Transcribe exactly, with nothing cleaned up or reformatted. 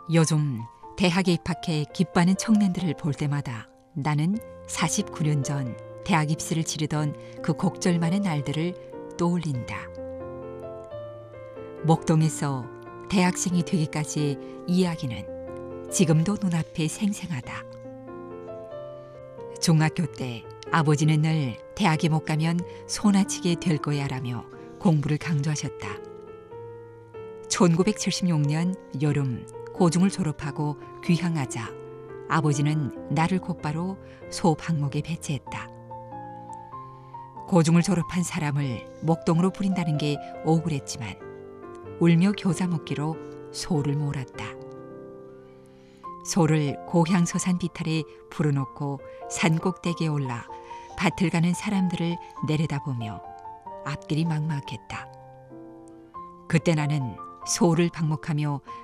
요즘 대학에 입학해 기뻐하는 청년들을 볼 때마다 나는 사십구 년 전 대학 입시를 치르던 그 곡절 많은 날들을 떠올린다. 목동에서 대학생이 되기까지의 이야기는 지금도 눈앞에 생생하다. 중학교 때 아버지는 늘 대학에 못 가면 소나치게 될 거야 라며 공부를 강조하셨다. 천구백칠십육 년 여름 고중을 졸업하고 귀향하자 아버지는 나를 곧바로 소방목에 배치했다. 고중을 졸업한 사람을 목동으로 부린다는 게 억울했지만 울며 교자 먹기로 소를 몰았다. 소를 고향서산 비탈에 풀어놓고 산꼭대기에 올라 밭을 가는 사람들을 내려다보며 앞길이 막막했다. 그때 나는 소를 방목하며